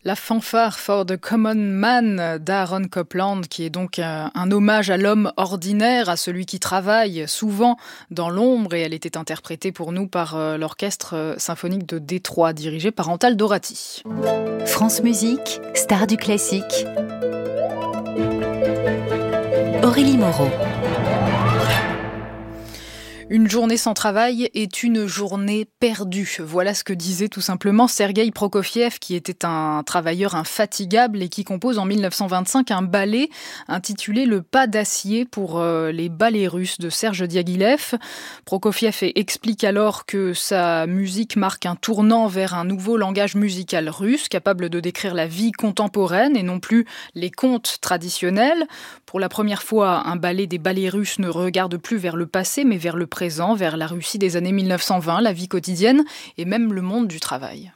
La fanfare for the common man d'Aaron Copland, qui est donc un hommage à l'homme ordinaire, à celui qui travaille souvent dans l'ombre, et elle était interprétée pour nous par l'orchestre symphonique de Détroit, dirigé par Antal Dorati. France Musique, star du classique. Aurélie Moreau. Une journée sans travail est une journée perdue. Voilà ce que disait tout simplement Sergueï Prokofiev, qui était un travailleur infatigable et qui compose en 1925 un ballet intitulé Le pas d'acier pour les ballets russes de Serge Diaghilev. Prokofiev explique alors que sa musique marque un tournant vers un nouveau langage musical russe, capable de décrire la vie contemporaine et non plus les contes traditionnels. Pour la première fois, un ballet des ballets russes ne regarde plus vers le passé, mais vers le présent, vers la Russie des années 1920, la vie quotidienne et même le monde du travail.